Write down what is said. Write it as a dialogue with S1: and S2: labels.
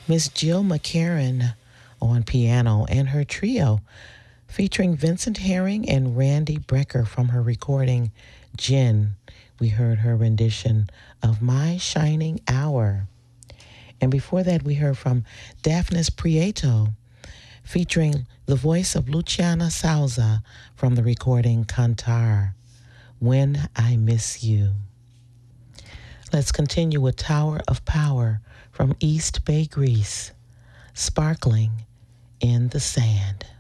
S1: Miss Jill McCarran on piano and her trio featuring Vincent Herring and Randy Brecker from her recording Gin. We heard her rendition of My Shining Hour. And before that, we heard from Daphnis Prieto featuring the voice of Luciana Souza from the recording Cantar, When I Miss You. Let's continue with Tower of Power from East Bay, Greece, Sparkling in the Sand.